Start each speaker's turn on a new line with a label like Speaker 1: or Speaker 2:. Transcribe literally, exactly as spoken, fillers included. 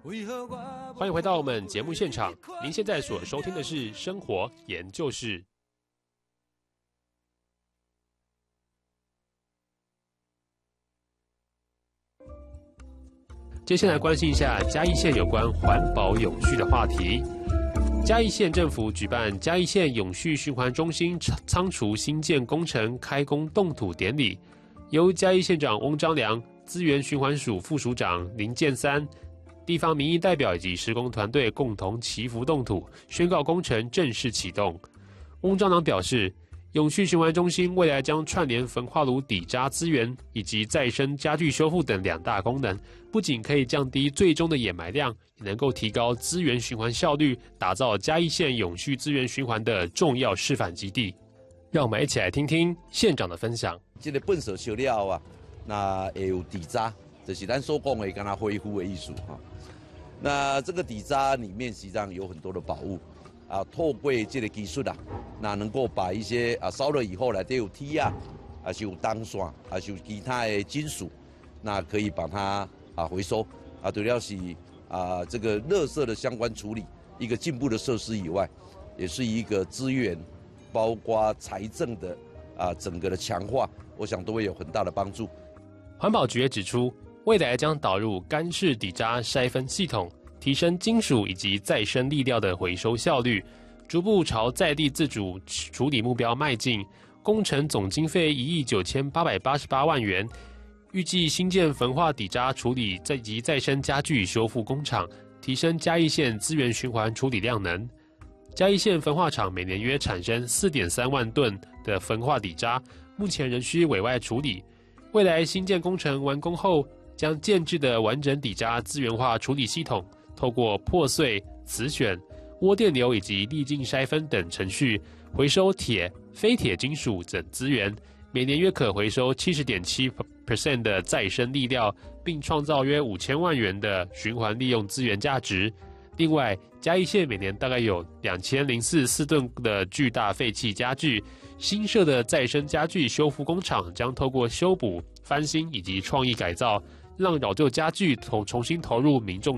Speaker 1: 欢迎回到我们节目现场，您现在所收听的是生活研究室。接下来关心一下嘉义县有关环保永续的话题。嘉义县政府举办嘉义县永续循环中心仓储新建工程开工动土典礼，由嘉义县长翁章良、资源循环署副署长林建三、地方民意代表以及施工团队共同祈福动土，宣告工程正式启动。翁章良表示，永续循环中心未来将串联焚化炉底渣资源以及再生家具修复等两大功能，不仅可以降低最终的掩埋量，也能够提高资源循环效率，打造嘉义县永续资源循环的重要示范基地。让我们一起来听听县长的分享。
Speaker 2: 这个粪扫烧了啊，那会有底渣，就是咱所讲的跟它恢复的艺术哈。那这个底渣里面实际上有很多的宝物。啊，透过这个技术啊，那能够把一些啊烧了以后呢，都有铁啊，还是有钢线，还是有其他的金属，那可以把它啊回收啊，除了是啊这个垃圾的相关处理一个进步的设施以外，也是一个资源，包括财政的啊整个的强化，我想都会有很大的帮助。
Speaker 1: 环保局也指出，未来将导入干式底渣筛分系统，提升金属以及再生粒料的回收效率，逐步朝在地自主处理目标迈进。工程总经费一亿九千八百八十八万元，预计新建焚化底渣处理以及再生家具修复工厂，提升嘉义县资源循环处理量能。嘉义县焚化厂每年约产生 四点三万吨的焚化底渣，目前仍需委外处理。未来新建工程完工后，将建制的完整底渣资源化处理系统，透过破碎、磁选、涡电流以及粒径筛分等程序，回收铁、非铁金属等资源，每年约可回收 百分之七十点七 的再生粒料，并创造约五千万元的循环利用资源价值。另外，嘉义县每年大概有两千零四十四吨的巨大废弃家具，新设的再生家具修复工厂将透过修补、翻新以及创意改造，让老旧家具重重新投入民众